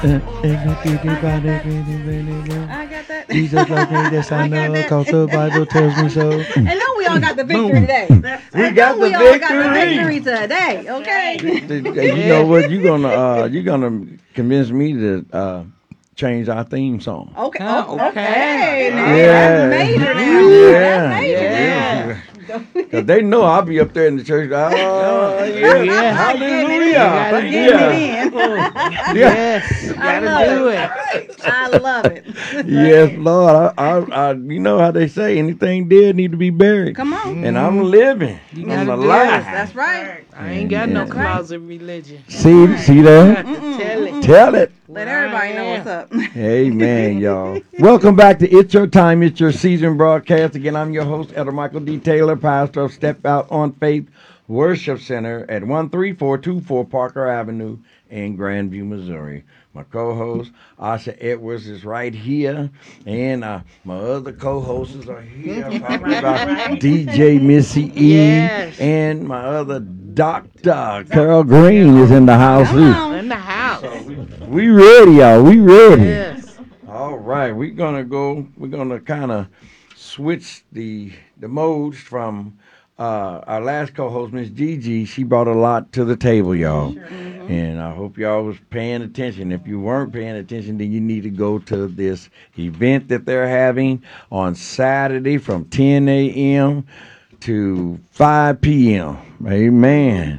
I got that. Jesus loves me, this I I got know, that. cause the Bible tells me so. And know we all got the victory Boom. today. We And know got the we all got the victory. victory today. Okay. You know what? You gonna convince me to change our theme song. Okay. Ah, Oh, okay. okay. All Now Yeah, that's major. Now that's yeah, major. Yeah. yeah. Cause they know I'll be up there in the church. Oh yes, Yeah. Getting it You in. hallelujah, gotta thank do Getting you. it it. in. Yeah. Yes. You I gotta love do it. it. I love it. Yes, Lord. You know how they say anything dead need to be buried, Come on. and I'm Hmm. living. You Yes, I'm gotta do alive. it. that's right. I ain't got no And, That's right. closet religion. see I that? got to tell it. Tell it. Let Where I everybody know what's am. up. Amen, y'all. Welcome back to It's Your Time, It's Your Season broadcast. Again, I'm your host, Elder Michael D. Taylor, pastor of Step Out on Faith Worship Center at 13424 Parker Avenue in Grandview, Missouri. My co-host, Asha Edwards, is right here, and my other co-hosts are here. Talking about DJ Missy E, Yes. and my other Dr. Carol Green is in the house Come too. on. In the house. We ready, y'all. We ready. Yes. All right, we're gonna go. We're gonna kind of switch the modes from our last co-host, Miss Gigi. She brought a lot to the table, y'all, and I hope y'all was paying attention. If you weren't paying attention, then you need to go to this event that they're having on Saturday from 10 a.m. to 5 p.m. Amen.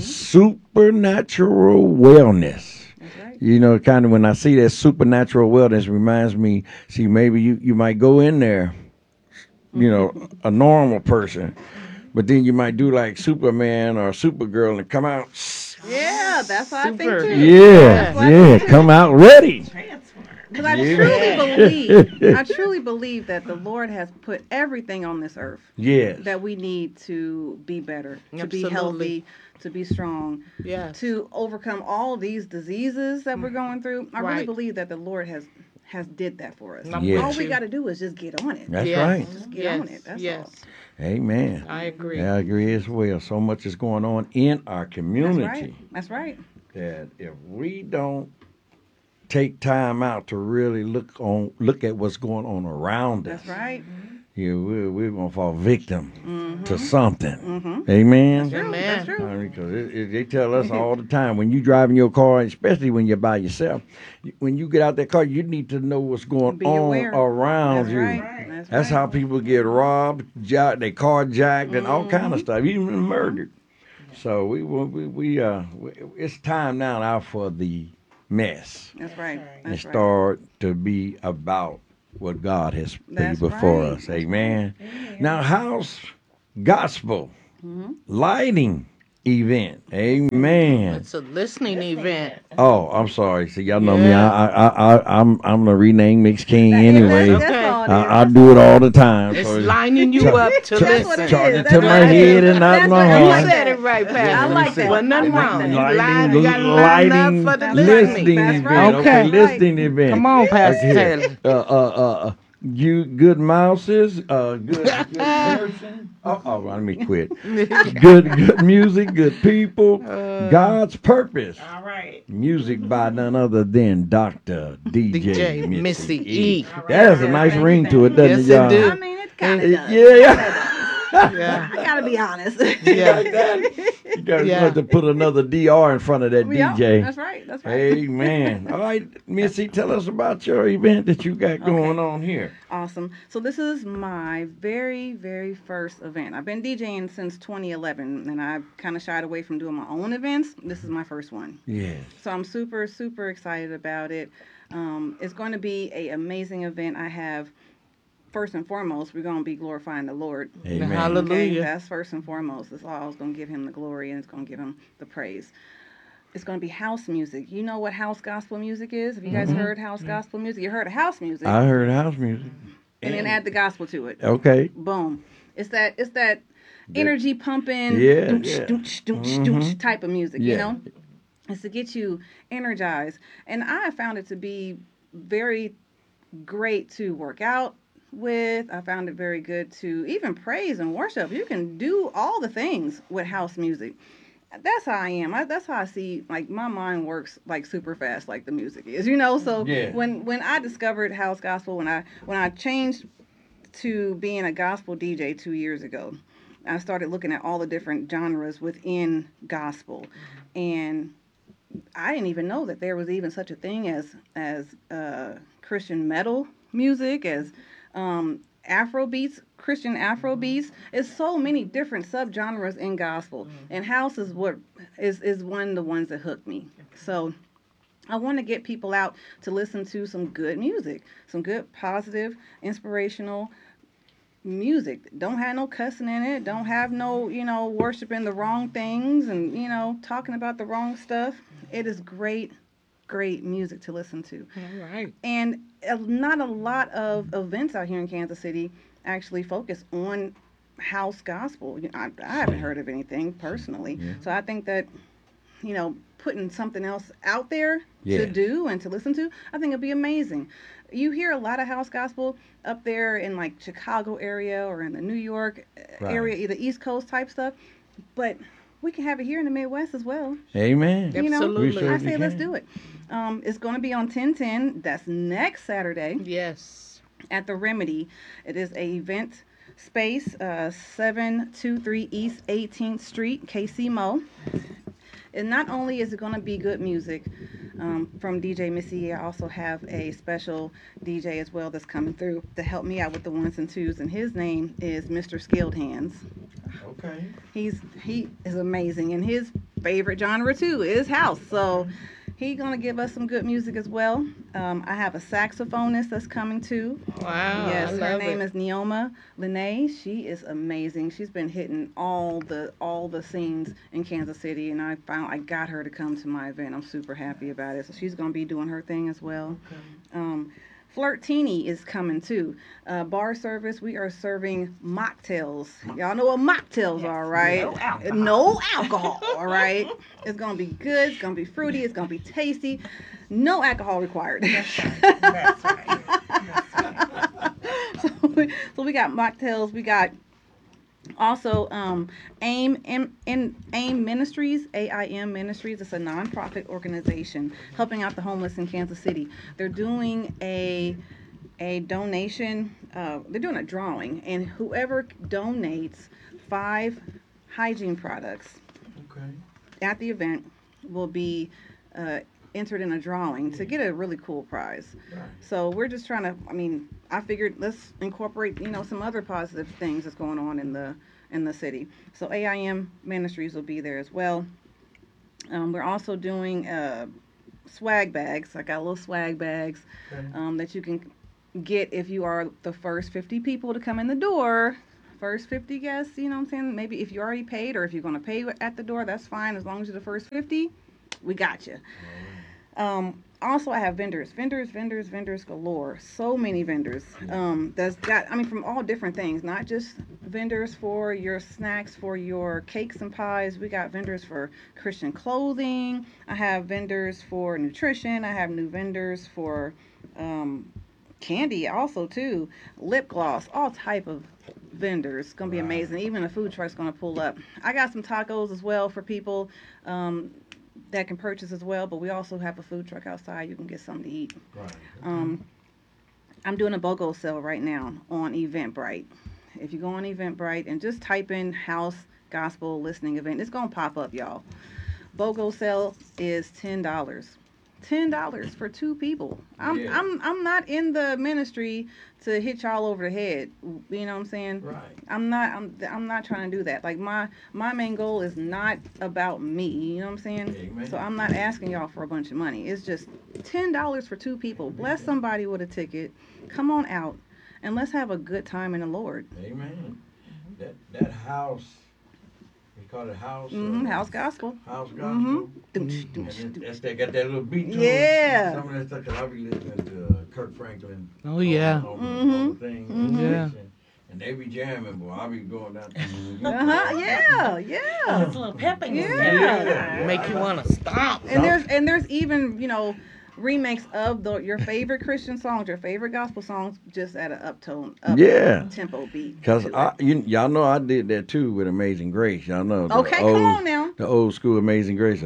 Supernatural wellness. That's right. You know, kind of when I see that supernatural wellness reminds me, see, maybe you might go in there, you know, a normal person, but then you might do like Superman or Supergirl and come out, Yeah, that's what I think Super. too. yeah, That's what I yeah, think too. come out ready. Because I truly Yeah. believe, I truly believe that the Lord has put everything on this earth Yes. that we need to be better, to be Absolutely. healthy, to be strong, Yes. to overcome all these diseases that we're going through. I really Right. believe that the Lord has did that for us. I'm Yeah. All with we you. got to do is just get on it. That's Yes. right. Just get Yes. on it. That's Yes. Amen. I agree. Yeah, I agree as well. So much is going on in our all. That's community right. That's right. that if we don't take time out to really look at what's going on around us, That's right. yeah, we're gonna fall victim to Mm-hmm. something. Mm-hmm. Amen. That's true. That's Amen. true. Because they tell us all the time when you driving your car, especially when you're by yourself, when you get out that car, you need to know what's going Be on aware. around That's you. right. That's That's right. how people get robbed, they carjacked, and all kind of stuff, even murdered. So it's time now for the mess That's right. and That's right. start to be about what God has put That's before right. us. That's Amen. Now, house gospel Mm-hmm. lighting event. Amen. It's a listening event. Oh, I'm sorry. See, y'all know me. Yeah. I'm the rename Mix King That's anyway. Okay. all it is. I That's do it all. all the time. It's So lining you Char- up to That's what listen. it charge is. it That's to what my it is. head and not That's my what- I You heart. like said that. it right, Yeah, Pastor. I let me like see. that. Well, nothing I like wrong. that. You Lighting, got to line up for the That's listening. right. event. That's Okay, right. listening event. Come on, Pastor Okay. Taylor. You good mouses, good person. Let me quit. Good music, good people, God's purpose. All right. Music by none other than Dr. DJ DJ Missy Missy E. E. That has a nice ring to it, doesn't Yes, it, it y'all? do. I mean, it kind of does. Yeah. Yeah. I gotta be honest. Yeah. You got Yeah. to put another DR in front of that Yeah, DJ. that's right. That's right. Amen. All right, Missy, tell us about your event that you got going Okay. on here. Awesome. So this is my very, very first event. I've been DJing since 2011, and I've kind of shied away from doing my own events. This is my first one. Yes. So I'm super, super excited about it. It's going to be an amazing event. I have, first and foremost, we're going to be glorifying the Lord. Amen. Hallelujah. Okay, that's first and foremost. That's all. It's going to give him the glory, and it's going to give him the praise. It's going to be house music. You know what house gospel music is? Have you guys heard house gospel music? You heard of house music, I heard house music. and then add the gospel to it. Okay. Boom. It's that energy pumping, Yeah, doonch, yeah. doonch, doonch, doonch type of music, you Yeah. know? It's to get you energized. And I found it to be very great to work out with. I found it very good to even praise and worship. You can do all the things with house music. that's how I am. That's how I see. Like my mind works like super fast, like the music is, you know. So Yeah. when I discovered house gospel, when I changed to being a gospel DJ 2 years ago, I started looking at all the different genres within gospel, and I didn't even know that there was even such a thing as Christian metal music, as Afro beats, Christian Afro beats. It's so many different subgenres in gospel, and house is what is one of the ones that hooked me. So I want to get people out to listen to some good music, some good, positive, inspirational music. Don't have no cussing in it. Don't have no, worshiping the wrong things and, talking about the wrong stuff. It is great, great music to listen to. All right. And not a lot of events out here in Kansas City actually focus on house gospel. I haven't heard of anything personally. Yeah. So I think that, putting something else out there Yeah. to do and to listen to, I think it'd be amazing. You hear a lot of house gospel up there in like Chicago area or in the New York area, either East Coast type stuff, but we can have it here in the Midwest as well. Amen. You know, Absolutely. We sure I say let's can. do it. It's going to be on 1010. That's next Saturday Yes. at the Remedy. It is a event space, 723 East 18th Street, KC Mo. And not only is it going to be good music from DJ Missy, I also have a special DJ as well that's coming through to help me out with the ones and twos, and his name is Mr. Skilled Hands. Okay. He is amazing, and his favorite genre too is house. So he's gonna give us some good music as well. I have a saxophonist that's coming too. Wow. Yes, I her love name it. is Neoma Lene. She is amazing. She's been hitting all the scenes in Kansas City, and I got her to come to my event. I'm super happy about it. So she's gonna be doing her thing as well. Flirtini is coming too. Bar service. We are serving mocktails. Y'all know what mocktails are, right? No alcohol. All right. It's gonna be good. It's gonna be fruity. It's gonna be tasty. No alcohol required. That's right. So we got mocktails. We got also AIM Ministries, AIM Ministries. It's a nonprofit organization helping out the homeless in Kansas City. They're doing a donation. They're doing a drawing, and whoever donates 5 hygiene products Okay. at the event will be entered in a drawing to get a really cool prize. Right. So we're just trying to. I figured let's incorporate, some other positive things that's going on in the city. So AIM Ministries will be there as well. We're also doing swag bags. I got little swag bags Okay. that you can get if you are the first 50 people to come in the door. First 50 guests, you know what I'm saying? Maybe if you already paid, or if you're going to pay at the door, that's fine. As long as you're the first 50, we got you. Also, I have vendors galore. So many vendors. That's got, from all different things, not just vendors for your snacks, for your cakes and pies. We got vendors for Christian clothing. I have vendors for nutrition. I have new vendors for candy also too, lip gloss, all type of vendors. It's gonna be amazing. Even a food truck's gonna pull up. I got some tacos as well for people that can purchase as well, but we also have a food truck outside. You can get something to eat. Right. I'm doing a BOGO sale right now on Eventbrite. If you go on Eventbrite and just type in house gospel listening event, it's gonna pop up, y'all. BOGO sale is $10. $10 for 2 people. Yeah. I'm not in the ministry to hit y'all over the head. You know what I'm saying? Right. I'm not trying to do that. Like my main goal is not about me. You know what I'm saying? Amen. So I'm not asking y'all for a bunch of money. It's just $10 for 2 people. Bless somebody with a ticket. Come on out and let's have a good time in the Lord. Amen. That house, we call it house. House gospel. House gospel. Mhm. And that's they got that little beat to Yeah. it. Some of that stuff, 'cause I be listening to Kirk Franklin. Oh, yeah. On the thing. Yeah. And they be jamming, boy. I be going down to Yeah. It's a little pep in your Yeah. step. Make you want to stop. And there's even, remakes of your favorite Christian songs, your favorite gospel songs, just at an up Yeah. tempo beat. Cause to it. y'all know I did that too with Amazing Grace. Y'all know the Okay, come on now. the old school Amazing Grace.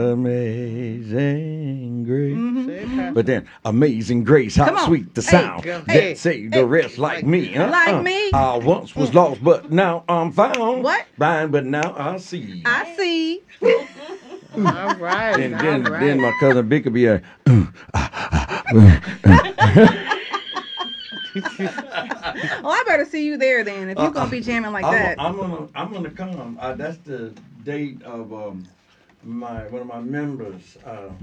Amazing Grace. Mhm. But then Amazing Grace, how Come on. sweet the Hey, sound hey, that saved the hey. rest like me. Like me. I once was lost, but now I'm found. What? Blind, but now I see. I see. All right. Then my cousin Vic could be a. Oh, I better see you there then. If you're gonna be jamming like that. I'm gonna come. That's the date of one of my members.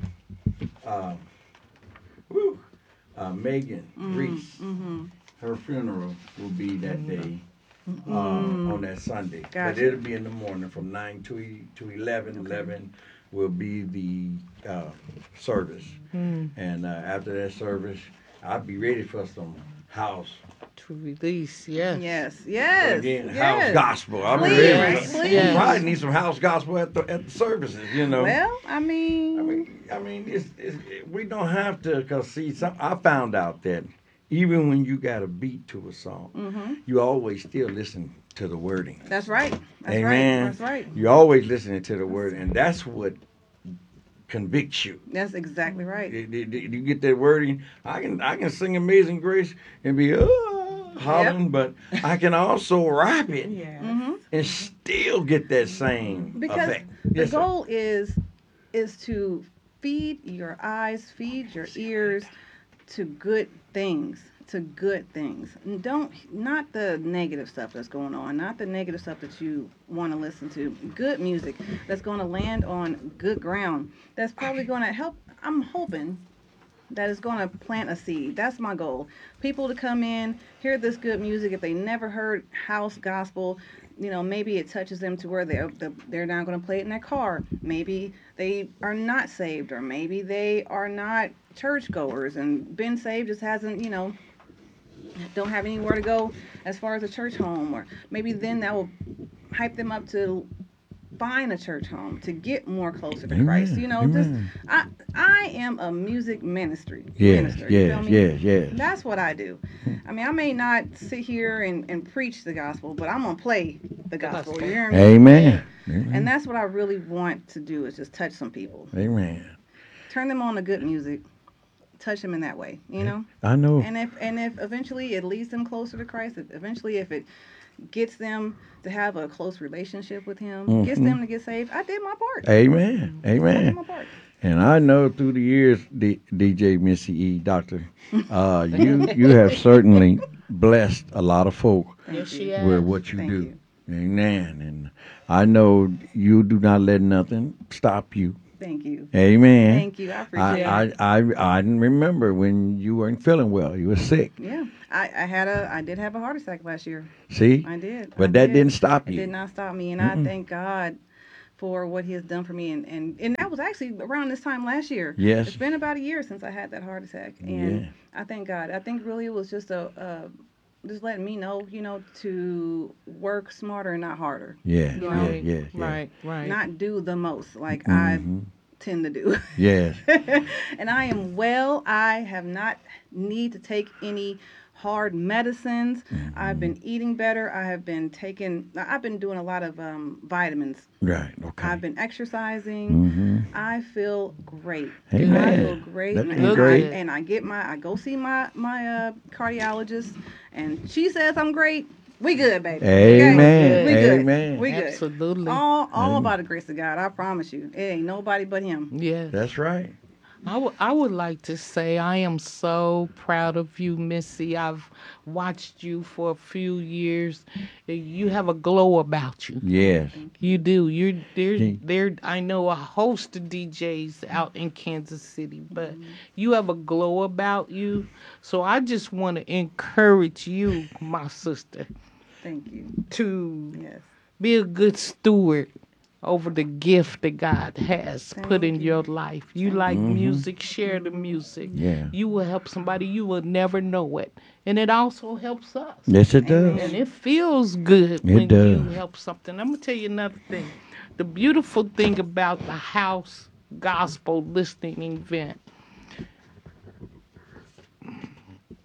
Megan Reese. Mm-hmm. Her funeral will be that day. On that Sunday, but Gotcha. it'll be in the morning from 9 to 11. 11 will be the service, and after that service, I'll be ready for some house. To release, yes. Yes. Again, yes. house gospel. I'm Please, ready. please. We probably need some house gospel at the services, you know. Well, I mean, We don't have to, cause see, I found out that even when you got a beat to a song, you always still listen to the wording. that's right. That's Amen. right. That's right. You always listening to the word, and that's what convicts you. That's exactly right. You get that wording. I can sing Amazing Grace and be hollering, but I can also rap it and still get that same Because effect. the Yes, sir. goal is to feed your eyes, feed your ears to good things. Not the negative stuff that's going on, not the negative stuff that you want to listen to. Good music that's going to land on good ground. That's probably going to help. I'm hoping that is going to plant a seed. That's my goal. People to come in, hear this good music. If they never heard house gospel, maybe it touches them to where they're not going to play it in their car. Maybe they are not saved, or maybe they are not churchgoers and been saved, just hasn't, don't have anywhere to go as far as a church home, or maybe then that will hype them up to find a church home to get more closer to Christ. Amen. I am a music minister. Yes, You feel me? yes. That's what I do. I mean, I may not sit here and preach the gospel, but I'm gonna play the gospel. You hear me? Amen. And that's what I really want to do, is just touch some people, Amen. turn them on to good music, touch them in that way. I know. And if eventually it leads them closer to Christ, if it gets them to have a close relationship with Him, gets them to get saved, I did my part. Amen. I did Amen. my part. And I know through the years, DJ Missy E, Doctor, you have certainly blessed a lot of folk Yes, she with has. what you Thank do. you. Amen. And I know you do not let nothing stop you. Thank you. Amen. Thank you. I appreciate it. I remember when you weren't feeling well. You were sick. Yeah, I did have a heart attack last year. See? I did. But I that did. didn't stop It you. did not stop me, and I thank God for what He has done for me. And that was actually around this time last year. Yes. It's been about a year since I had that heart attack, and Yeah. I thank God. I think really it was just just letting me know, to work smarter and not harder. Yeah. You Right, Yeah. right. Not do the most like I tend to do. Yes. And I am well. I have not need to take any hard medicines. I've been eating better. I've been doing a lot of vitamins. Right. Okay. I've been exercising. I feel great. Amen. I feel great. That's And great. I go see my cardiologist, and she says I'm great. We good, baby. Amen. We good. Amen. We good. Absolutely. All by the grace of God. I promise you. It ain't nobody but Him. Yes. That's right. I would like to say I am so proud of you, Missy. I've watched you for a few years. You have a glow about you. Yes. You do. There. I know a host of DJs out in Kansas City, but you have a glow about you. So I just want to encourage you, my sister, Thank you. to Yes. be a good steward over the gift that God has put in you. your life. You like music, share the music. Yeah. You will help somebody, you will never know it. And it also helps us. Yes, it does. And it feels good when you does. help something. I'm going to tell you another thing. The beautiful thing about the house gospel listening event,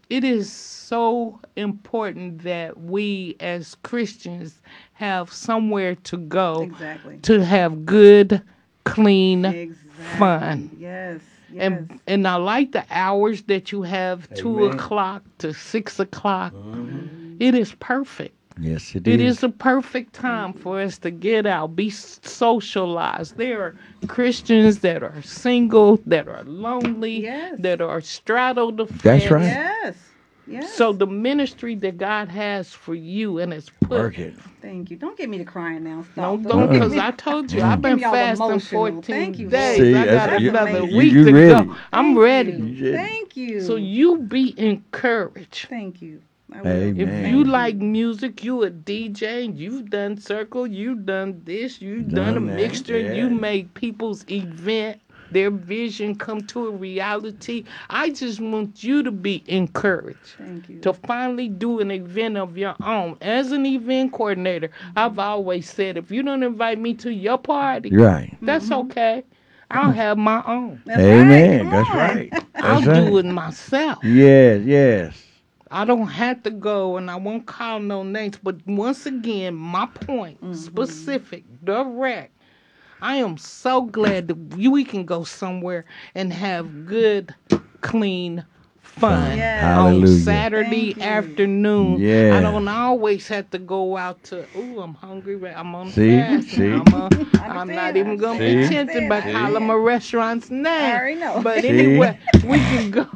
it is so important that we as Christians have somewhere to go Exactly. to have good, clean Exactly. fun. Yes. Yes. And I like the hours that you have, 2 o'clock to 6 o'clock. It is perfect. Yes, it It is. is a perfect time for us to get out, be socialized. There are Christians that are single, that are lonely, Yes. that are straddled the fence. That's right. Yes. Yes. So the ministry that God has for you and has put. Work it. Thank you. Don't get me to crying now. No, Stop. don't, get because me- I told you, I've Get been me all fasting emotional. 14 Thank you, days. Lord. See, I got that's- another amazing. week you to ready. go. I'm Thank ready. you. Thank you. So you be encouraged. Thank you. I will. Amen. If Man. you like music, you a DJ, you've done circle, you've done this, you've done a Done that, mixture, yeah. you make people's event, their vision come to a reality. I just want you to be encouraged Thank you. to finally do an event of your own. As an event coordinator, I've always said, if you don't invite me to your party, You're right. that's okay. I'll have my own. That's Amen. right. Come That's on. right. I'll That's do right. it myself. Yes, yes. I don't have to go, and I won't call no names. But once again, my point, specific, direct. I am so glad that we can go somewhere and have good, clean fun Yes. on Hallelujah. Saturday Thank you. afternoon. Yes. I don't always have to go out to. Ooh, I'm hungry. I'm on See? fast. See? Now. I'm not even gonna be See? tempted by See? calling my restaurant's name. I already know. But See? anyway, we can go.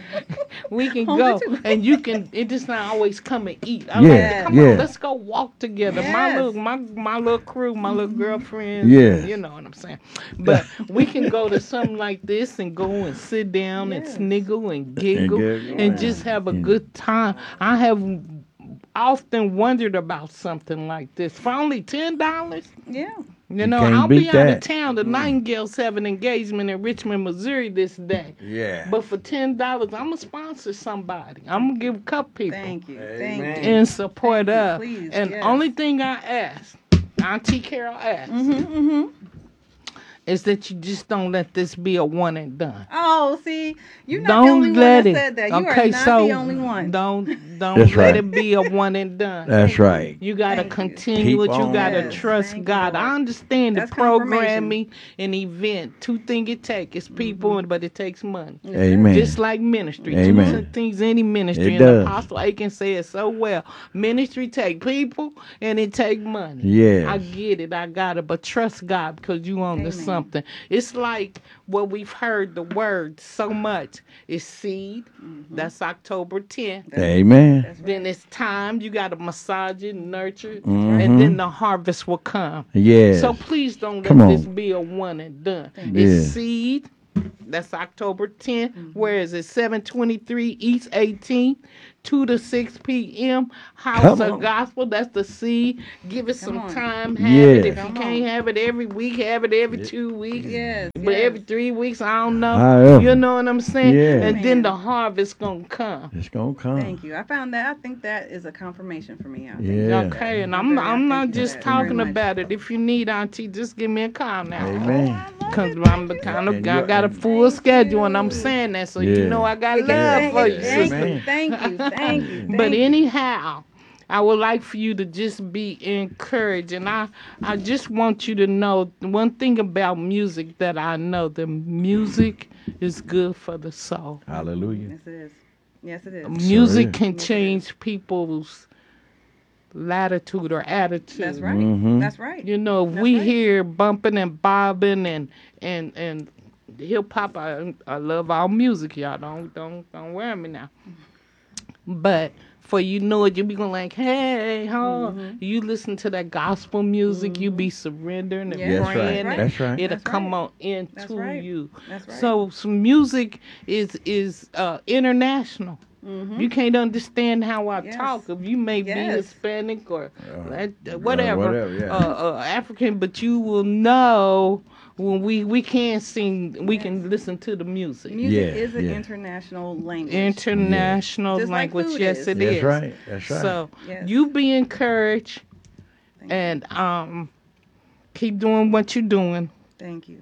We can Hungry go, too. and you can. It does not always come and eat. I Yeah, like to come yeah. on. Let's go walk together. My Yes. little, my little crew, my little girlfriends. Yes. You know what I'm saying. But we can go to something like this and go and sit down and Yes. sniggle and giggle giggle, and yeah. just have a Yeah. good time. I have often wondered about something like this for only $10. Yeah. You know, can't I'll be beat out of that. town. The Nightingales have an engagement in Richmond, Missouri this day. Yeah. But for $10, I'm gonna sponsor somebody. I'm gonna give a couple people Thank you. Amen. Thank you. in support Thank you, of. please, And yes. only thing I ask, Auntie Carol asked, is that you just don't let this be a one and done. Oh, see, you're not Don't the only one let that it. said that. You Okay, are not so the only one. don't That's let right. it be a one and done. That's right. You gotta Thank you. continue Keep it. You on. gotta Yes, trust thank you, God. Lord. I understand That's the confirmation. programming and event. Two things it takes. It's people, but it takes money. Amen. Just like ministry. Amen. Two things any ministry. It and does. Apostle Aiken said so well. Ministry take people and it take money. Yes. I get it. I got it. But trust God because you on to Amen. something. It's like what we've heard the word so much. It's seed. That's October 10th. Amen. That's right. Then it's time. You got to massage it, nurture it, Mhm. and then the harvest will come. Yes. So please don't let Come on. this be a one and done. Thank you. It's Yeah. seed. That's October 10th. Where is it? 723 East 18th, 2 to 6 p.m. House Come of on. Gospel. That's the seed. Give it some on. time. Have it. If Yes. you Come can't on. have it every week, have it every 2 weeks. Yes. But yes. every 3 weeks, I don't know. However. You know what I'm saying? Yeah. And then Amen. the harvest gonna come. It's gonna come. Thank you. I found that. I think that is a confirmation for me. I think Yeah. Okay, and I'm I'm very- I I'm not thank you just for that very talking much. about it. If you need Auntie, just give me a call now. Amen. Cause I'm the kind of And I you- got a and- full Thank schedule, and I'm you. saying that so Yeah. you know I got Thank love you. for you, Yeah, sister. man. Thank you. Thank you. But Thank you. anyhow, I would like for you to just be encouraged, and I just want you to know one thing about music that I know: the music is good for the soul. Hallelujah. Yes, it is. Yes, it is. Music is. can change people's latitude or attitude. That's right. Mhm. That's right. You know, if That's we right. hear bumping and bobbing and hip hop, I love all music, y'all. Don't wear me now. But for you know it, you be going like, hey, huh? You listen to that gospel music, you be surrendering and Yeah, That's praying. right. and That's right. It'll That's come right. on into That's right. you. That's right. So some music is international. You can't understand how I Yes. talk if you may be Yes. Hispanic or whatever, whatever, yeah. African, but you will know when we can't sing. We can listen to the music. Music Yeah, is an yeah. international language. International Just like language, food yes, is. it is. That's right. That's right. So Yes. you be encouraged Thank you. and keep doing what you're doing. Thank you.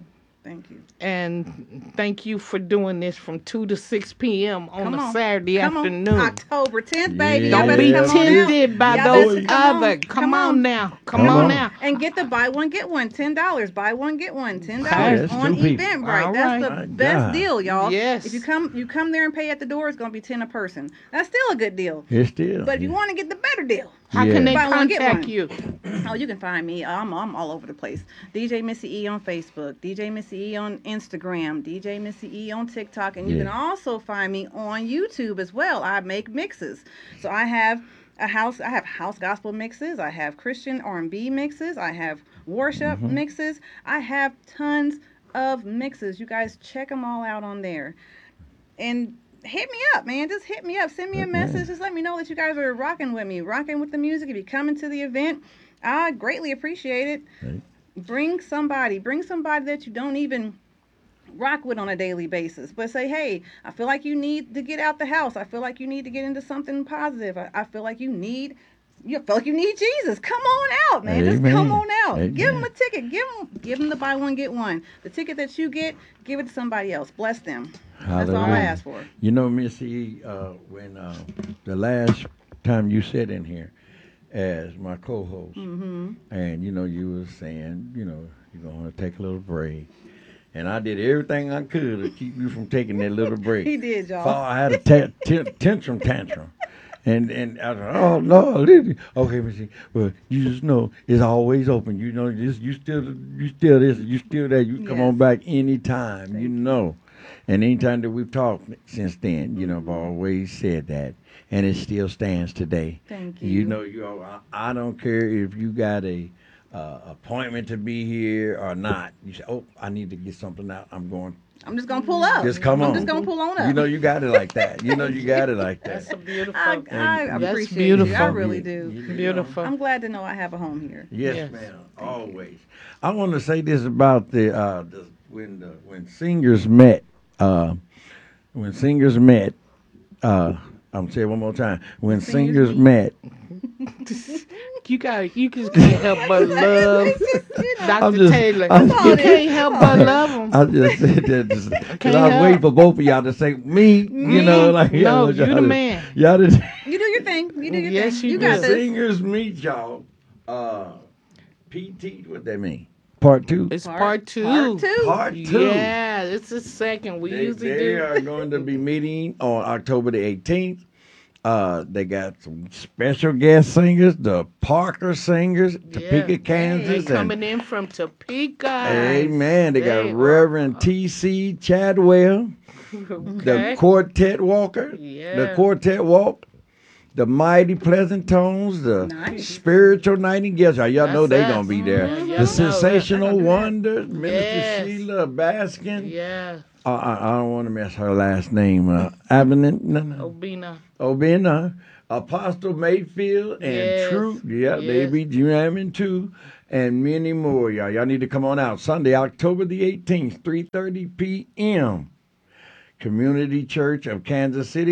Thank you. And thank you for doing this from 2 to 6 p.m. on Come a on. Saturday Come afternoon. on. October 10th, baby. Yeah. Y'all Don't better be come on out. tempted by Y'all those better come other. on. Come on now. Come Come on on. now. And get the buy one get one, $10. Buy one get one, $10 Okay. That's on two people. Eventbrite. All That's right. the My best God. deal, y'all. Yes. If you come there and pay at the door, it's gonna be 10 a person. That's still a good deal. It's still. But if you want to get the better deal, How Yeah. can they Buy one, get contact one. you? oh, you can find me. I'm all over the place. DJ Missy E on Facebook, DJ Missy E on Instagram, DJ Missy E on TikTok, and you Yeah. can also find me on YouTube as well. I make mixes, so I have house gospel mixes, I have Christian R&B mixes, I have worship mixes, I have tons of mixes. You guys check them all out on there, and hit me up, man. Just hit me up. Send me a message. Just let me know that you guys are rocking with me, rocking with the music. If you're coming to the event, I greatly appreciate it. Right. Bring somebody that you don't even rock with on a daily basis, but say, hey, I feel like you need to get out the house. I feel like you need to get into something positive. I feel like you feel like you need Jesus. Come on out, man. Just Amen. come on out. Amen. Give them a ticket. Give them the buy one get one. The ticket that you get, give it to somebody else. Bless them. That's all I Hallelujah. ask for. You know, Missy, when the last time you sat in here as my co-host, and you were saying, you're gonna take a little break, and I did everything I could to keep you from taking that little break. He did, y'all. So I had a tantrum. And I was like, oh no, okay, Missy. Well, you just know it's always open. You know, you still this, you still that. You come Yes. on back anytime. Thank you know. And anytime that we've talked since then, I've always said that, and it still stands today. Thank you. You know, I don't care if you got a appointment to be here or not. You say, oh, I need to get something out. I'm going. I'm just gonna pull up. Just come on. I'm just gonna pull on up. You know, you got it like that. You got it like that. That's a beautiful. I And that's appreciate you. I beautiful. really You do. know. Beautiful. I'm glad to know I have a home here. Yes, Yes. ma'am. Always. I want to say this about when singers met. When singers met. I'm gonna say it one more time. When Singers singers met. You just can't help but love I'm Dr. just- Taylor. I'm You just- can't help but love him. I just said that because Can't I was help. waiting for both of y'all to say me. You know, like No, y'all you the to- man. Y'all did. You do your thing. You do your Yes, thing. you You do. got this. Singers meet y'all. PT. What that mean? Part 2. It's part two. Part 2. Part 2. Yeah, it's the second. We usually They do. are going to be meeting on October the 18th. They got some special guest singers, the Parker Singers, Topeka, They Kansas. and- coming in from Topeka. Amen. They got They Reverend T.C. Chadwell, the Okay. Quartet Walker, the Yeah. Quartet Walk, the Mighty Pleasant Tones, the Nice. Spiritual Nightingales. Y'all know That's they us. going to be there. Mhm, y'all The know Sensational that. Wonders, Minister Yes. Sheila Baskin. Yeah. I don't want to mess her last name. Abinant, no. Obina. Apostle Mayfield and Yes. Truth. Yeah, they Yes. be jamming too. And many more, y'all. Y'all need to come on out. Sunday, October the 18th, 3:30 p.m. Community Church of Kansas City,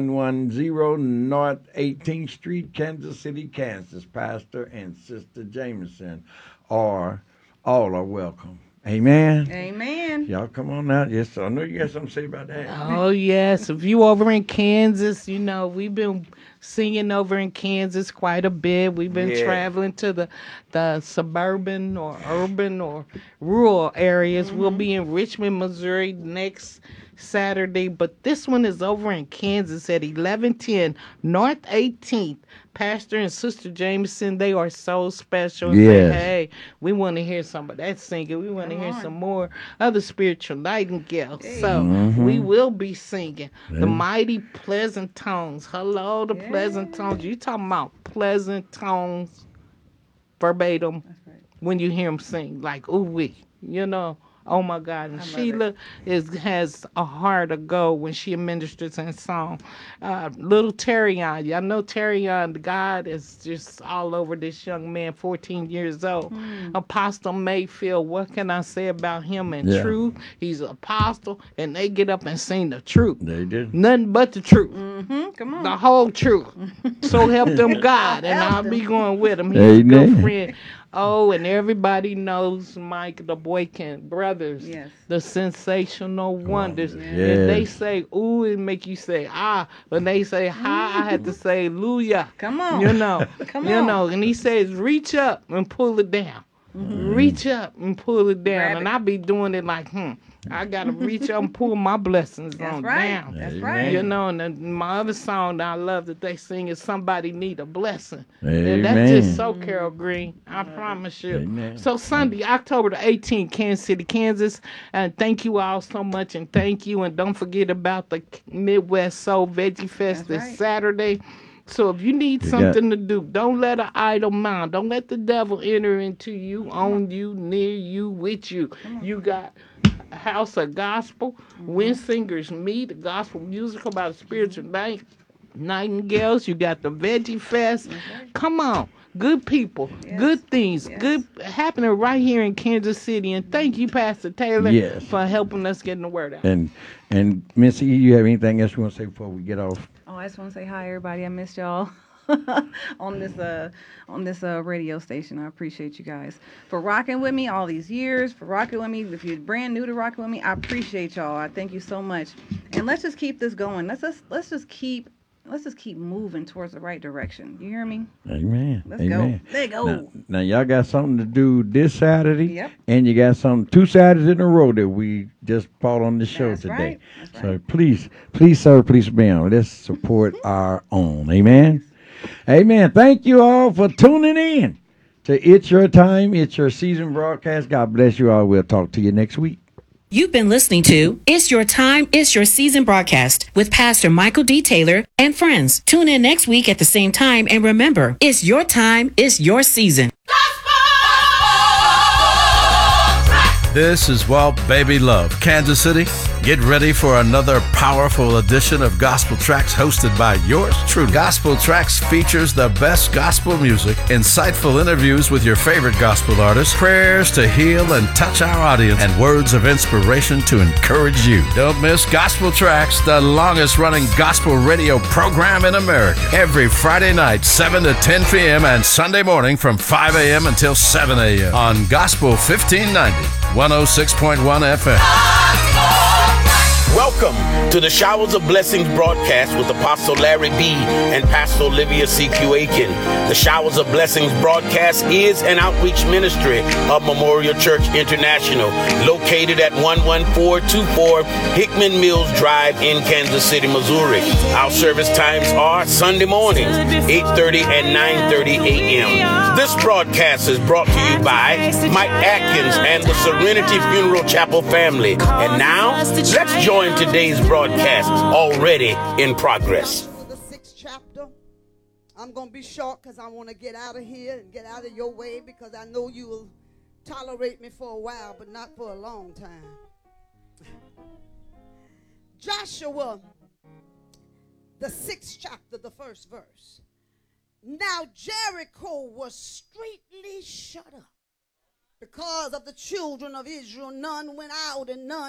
1110 North 18th Street, Kansas City, Kansas. Pastor and Sister Jameson all are welcome. Amen. Amen. Y'all come on out. Yes, I know you got something to say about that. Oh yes, if you over in Kansas, we've been singing over in Kansas quite a bit. We've been Yeah. traveling to the suburban or urban or rural areas. We'll be in Richmond, Missouri next Saturday, but this one is over in Kansas at 1110 North 18th. Pastor and Sister Jameson, they are so special. And Yes. say, hey, we want to hear some of that singing. We want to Come hear on. some more other spiritual nightingales. Hey. So Mm-hmm. we will be singing the Yeah. mighty pleasant tones. Hello, the pleasant tones. You talking about pleasant tones verbatim That's right. when you hear them sing, like ooh wee, Oh my God! And I love Sheila has a heart of gold when she administers in song. Little Terrion, y'all know Terrion. God is just all over this young man, 14 years old. Apostle Mayfield. What can I say about him and Yeah. truth? He's an apostle, and they get up and sing the truth. They did. Nothing but the truth. Mm-hmm. Come on. The whole truth. So help them God, and Help I'll be them. going with him. He's a Amen. good friend Oh, and everybody knows Mike the Boykin Brothers. Yes. The sensational wonders. Yes. If they say ooh, it make you say ah. When they say ha, I had to say hallelujah. Come on. You know. Come you on. know, and he says reach up and pull it down. Reach up and pull it down. Grab And it. I be doing it like, I gotta reach up and pull my blessings That's on right. down. That's Amen. right. You know, and then my other song that I love that they sing is Somebody Need a Blessing. Amen. And that's just so Carol Green. I promise you. Amen. So Sunday, October the 18th, Kansas City, Kansas. And thank you all so much. And thank you. And don't forget about the Midwest Soul Veggie Fest That's this right. Saturday. So if you need You something to do, don't let an idle mind. Don't let the devil enter into you, on you, near you, with you. You got a House of Gospel, when singers meet, a gospel musical by the spiritual nightingales. You got the Veggie Fest. Come on. Good people, Yes. good things, Yes. good happening right here in Kansas City. And thank you, Pastor Taylor, Yes. for helping us getting the word out. And Miss E, you have anything else you want to say before we get off? Oh, I just want to say hi, everybody. I missed y'all on this radio station. I appreciate you guys for rocking with me all these years. For rocking with me, if you're brand new to rocking with me, I appreciate y'all. I thank you so much. And let's just keep this going. Let's just keep moving towards the right direction. You hear me? Amen. Let's Amen. go. There you go. Now y'all got something to do this Saturday, Yep. and you got some 2 Saturdays in a row that we just brought on the show That's today. right. That's So right. please, sir, please be on. Let's support our own. Amen. Amen. Thank you all for tuning in to It's Your Time, It's Your Season broadcast. God bless you all. We'll talk to you next week. You've been listening to It's Your Time, It's Your Season broadcast with Pastor Michael D. Taylor and friends. Tune in next week at the same time, and remember, it's your time, it's your season. This is Well Baby Love, Kansas City. Get ready for another powerful edition of Gospel Tracks hosted by yours truly. Gospel Tracks features the best gospel music, insightful interviews with your favorite gospel artists, prayers to heal and touch our audience, and words of inspiration to encourage you. Don't miss Gospel Tracks, the longest running gospel radio program in America. Every Friday night, 7 to 10 p.m. and Sunday morning from 5 a.m. until 7 a.m. on Gospel 1590, 106.1 FM. Welcome to the Showers of Blessings broadcast with Apostle Larry B. and Pastor Olivia C.Q. Aiken. The Showers of Blessings broadcast is an outreach ministry of Memorial Church International, located at 11424 Hickman Mills Drive in Kansas City, Missouri. Our service times are Sunday mornings, 8:30 and 9:30 a.m. This broadcast is brought to you by Mike Atkins and the Serenity Funeral Chapel family. And now, let's join today's broadcast, already in progress. The 6th chapter. I'm going to be short because I want to get out of here and get out of your way, because I know you will tolerate me for a while, but not for a long time. Joshua, the 6th chapter, the 1st verse. Now Jericho was straitly shut up because of the children of Israel. None went out and none